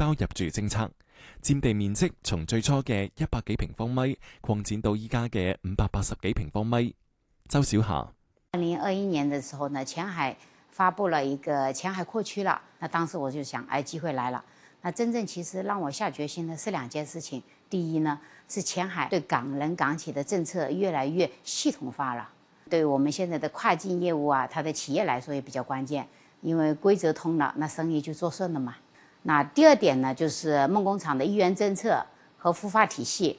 包入住政策，佔地面積從最初嘅100幾平方米擴展到依家嘅580幾平方米。周小霞 2021年的時候呢，前海發布了一個前海擴區了，那當時我就想，機會來了。那真正其實讓我下決心的是兩件事情。第一呢，是前海對港人港企的政策越來越系統化了，對於我們現在的跨境業務啊，它的企業來說也比較關鍵，因為規則通了，那生意就做順了嘛。那第二點呢，就是夢工廠的一元政策和孵化體系。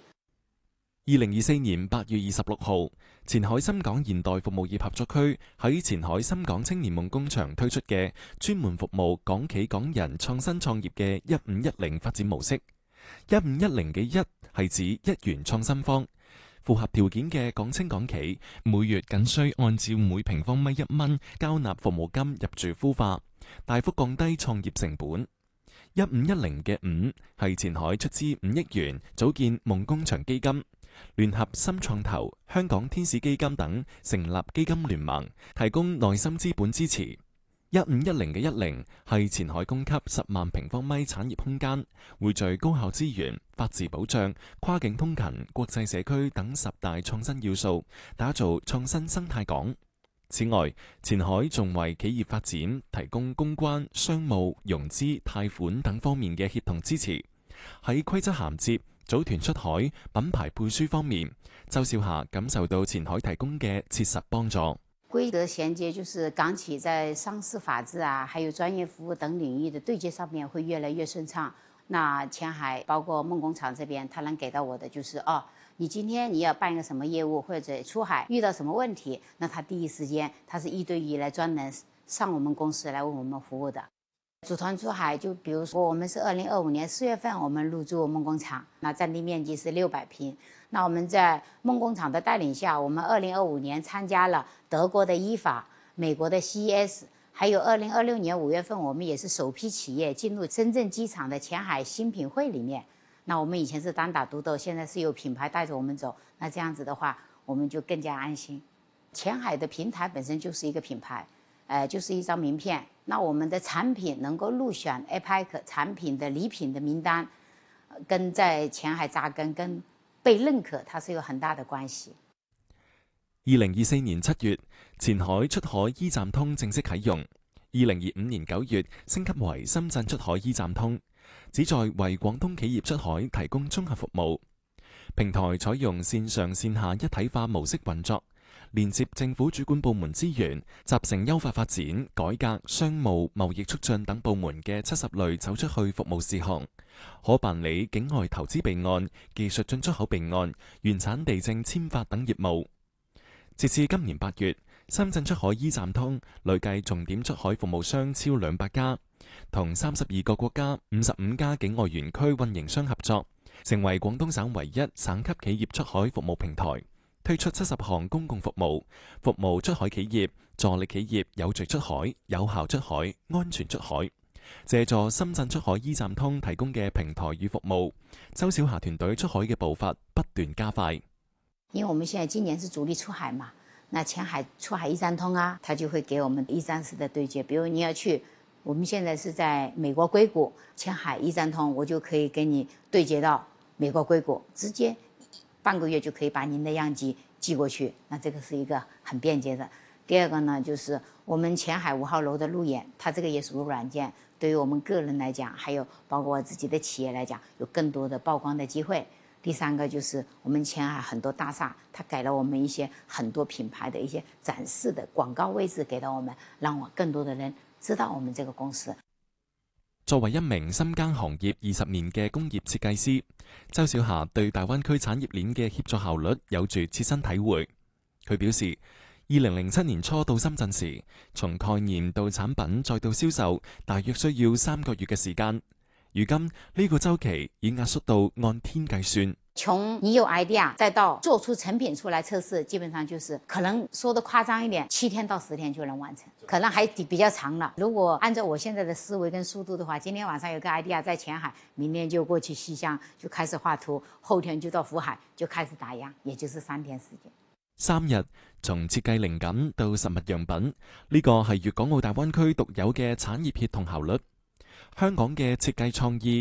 2024年8月26號，前海深港現代服務業合作區喺前海深港青年夢工場推出嘅專門服務港企港人創新創業嘅1510發展模式。1510嘅1係指1元創新方，符合條件嘅港青港企每月僅需按照每平方米1蚊交納服務金入住孵化，大幅降低創業成本。1510嘅5係前海出資5億元組建夢工場基金，聯合深創投、香港天使基金等成立基金聯盟，提供內心資本支持。1510嘅10係前海供給10萬平方米產業空間，匯聚高效資源、法治保障、跨境通勤、國際社區等10大創新要素，打造創新生態港。此外，前海仲為企業發展提供公關、商務、融資、貸款等方面嘅協同支持。喺規則銜接、組團出海、品牌背書方面，周小霞感受到前海提供嘅切實幫助。 規則銜接就是港企在商事法治啊，還有專業服務等領域的對接上面會越來越順暢。那前海包括夢工廠這邊，他能給到我的就是你今天你要辦一個什麼業務或者出海遇到什麼問題，那他第一時間他是1對1來專門上我們公司來為我們服務的。組團出海，就比如說我們是2025年4月份我們入駐夢工廠，那佔地面積是600平。那我們在夢工廠的帶領下，我們2025年參加了德國的IFA、美國的 CES， 還有2026年5月份我們也是首批企業進入深圳機場的前海新品會裡面。那我們以前是單打獨鬥，現在是有品牌帶着我們走，那這樣子的話我們就更加安心。前海的平台本身就是一個品牌，就是一張名片。那我們的產品能夠入選 APEC 產品的禮品的名單，跟在前海扎根跟被認可，它是有很大的關係。 2024年7月，前海出海 E 站通正式啟用。2025年9月升級為深圳出海 E 站通，旨在為廣東企業出海提供綜合服務。平台採用線上線下一體化模式運作，連接政府主管部門資源，集成優化發展、改革、商務、貿易促進等部門嘅70類走出去服務事項，可辦理境外投資備案、技術進出口備案、原產地證簽發等業務。截至今年8月，深圳出海 E 站通累計重點出海服務商超200家，同32個國家55家境外園區運營商合作，成為廣東省唯一省級企業出海服務平台。推出70項公共服務，服務出海企業，助力企業有序出海、有效出海、安全出海。借助深圳出海 E 站通提供嘅平台與服務，周小霞團隊出海嘅步伐不斷加快。 因為我們現在今年是主力出海嘛，那前海出海 E 站通啊，它就會給我們一站式的對接。比如你要去，我們現在是在美國硅谷，前海 E 站通我就可以給你對接到美國硅谷，直接半個月就可以把您的樣機寄過去，那這個是一個很便捷的。第二個呢，就是我們前海5號樓的路演，它這個也屬於軟件，對於我們個人來講，還有包括我自己的企業來講，有更多的曝光的機會。第三個就是我們前海很多大廈，它給了我們一些很多品牌的一些展示的廣告位置給到我們，讓我更多的人知道我們這個公司。 作為一名深耕行業20年嘅工業設計師，周小霞對大灣區產業鏈嘅協作效率有住切身體會。佢表示，2007年初到深圳時，從概念到產品再到銷售，大約需要3個月嘅時間。如今呢個週期已壓縮到按天計算。 從你有 idea 再到做出成品出來測試，基本上就是可能說得誇張一點，7天到10天就能完成，可能還比較長了。如果按照我現在的思維跟速度的話，今天晚上有個 idea 在前海，明天就過去西鄉就開始畫圖，後天就到福海就開始打樣，也就是3天時間。 3日從設計靈感到實物樣品，呢個係粵港澳大灣區獨有嘅產業協同效率。香港嘅設計創意